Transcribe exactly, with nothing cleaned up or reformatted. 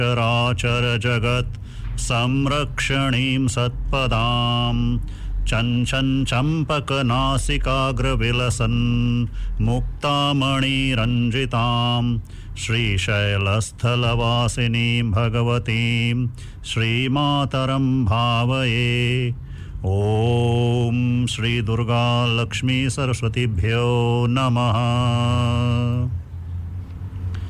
चराचर जगत् संरक्षणीं सत्पदां चञ्चन् चम्पकनासिकाग्रविलसन् मुक्तामणिरञ्जितां श्रीशैलस्थलवासिनीं भगवतीं श्रीमातरं भावये। ॐ श्री दुर्गा लक्ष्मी सरस्वतीभ्यो नमः।